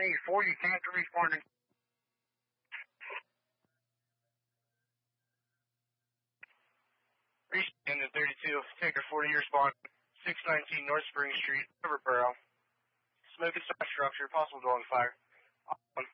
1084, you can't respond. End of 32, Taker 40, respond. 619 North Spring Street, Riverboro. Smoke and structure, possible dwelling fire.